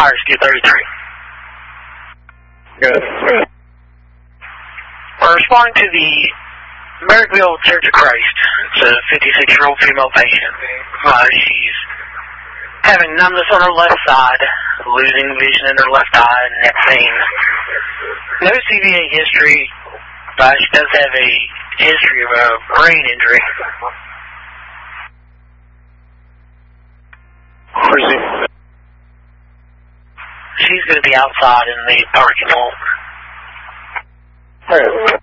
Rescue 33. Good. We're responding to the Merrickville Church of Christ. It's a 56-year-old female patient. She's having numbness on her left side, losing vision in her left eye, and neck pain. No CVA history. She does have a history of a brain injury. Where's he? She's going to be outside in the parking lot. Alright.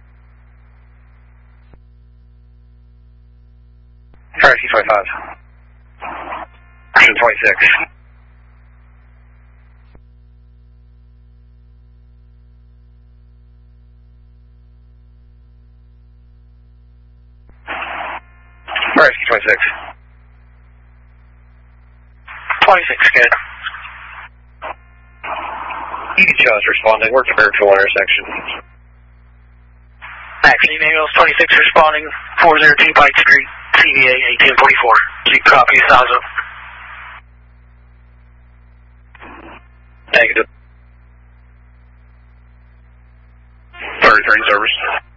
Rescue 25. Rescue 26. Rescue 26. 26, good. You can show us responding. We're at the Merrickville intersection. Action emails 26 responding, 402 Pike Street, CVA 1844. Keep copy, Sazo. Negative. 33 in service.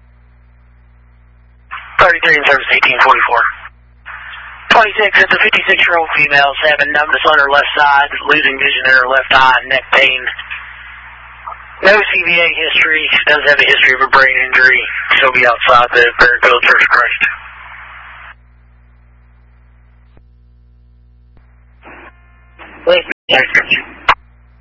33 in service, 1844. 26, it's a 56-year-old female having numbness on her left side, losing vision in her left eye, neck pain. No CVA history. She does have a history of a brain injury. She'll be outside the Merrickville Church of Christ. Thank you.